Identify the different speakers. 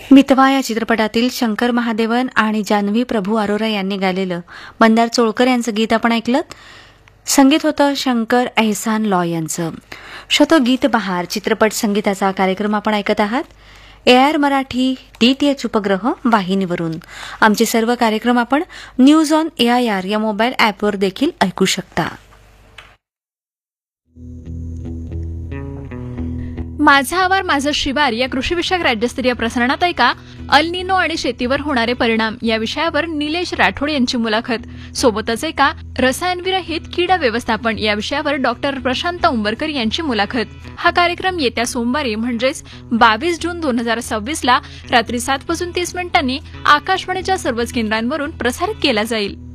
Speaker 1: मितवा या चित्रपटातील शंकर महादेवन आणि जान्हवी प्रभू अरोरा यांनी गायलेलं मंदार चोळकर यांचं गीत आपण ऐकलं. संगीत होतं शंकर एहसान लॉ यांचं. गीत बहार चित्रपट संगीताचा कार्यक्रम आपण ऐकत आहात. AR मराठी DTH उपग्रह वाहिनीवरून. आमचे सर्व कार्यक्रम आपण न्यूज ऑन AIR या मोबाईल ॲपवर देखील ऐकू शकता.
Speaker 2: माझा आवार माझं शिवार या कृषीविषयक राज्यस्तरीय प्रसारणात ऐका अल निनो आणि शेतीवर होणारे परिणाम या विषयावर निलेश राठोड यांची मुलाखत. सोबतच ऐका रसायनविरहित कीड व्यवस्थापन या विषयावर डॉक्टर प्रशांत उंबरकर यांची मुलाखत. हा कार्यक्रम येत्या सोमवारी म्हणजेच 22 जून 2026 ला रात्री 7:30 आकाशवाणीच्या सर्वच केंद्रांवरून प्रसारित केला जाईल.